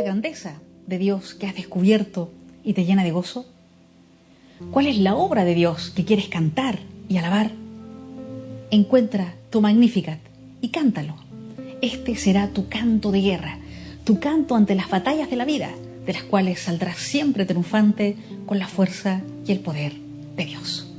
grandeza de Dios que has descubierto y te llena de gozo? ¿Cuál es la obra de Dios que quieres cantar y alabar? Encuentra tu Magnificat y cántalo. Este será tu canto de guerra, tu canto ante las batallas de la vida, de las cuales saldrás siempre triunfante con la fuerza y el poder de Dios.